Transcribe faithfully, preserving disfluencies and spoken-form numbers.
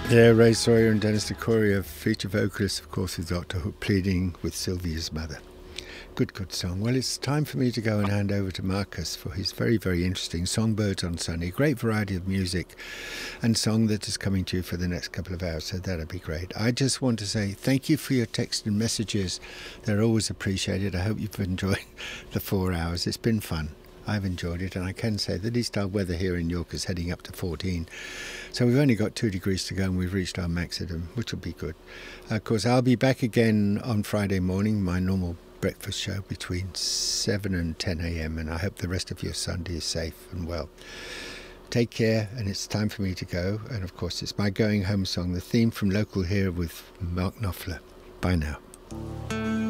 Yeah, Ray Sawyer and Dennis DeCoria, feature vocalists, of course, with Doctor Hook pleading with Sylvia's mother. Good, good song. Well, it's time for me to go and hand over to Marcus for his very, very interesting Songbirds on Sunday. Great variety of music and song that is coming to you for the next couple of hours, so that'll be great. I just want to say thank you for your text and messages. They're always appreciated. I hope you've enjoyed the four hours. It's been fun. I've enjoyed it, and I can say that East Isle weather here in York is heading up to fourteen. So we've only got two degrees to go, and we've reached our maximum, which will be good. Of course, I'll be back again on Friday morning, my normal breakfast show between seven and ten a m, and I hope the rest of your Sunday is safe and well. Take care, and it's time for me to go. And of course, it's my going home song, the theme from Local here with Mark Knopfler. Bye now.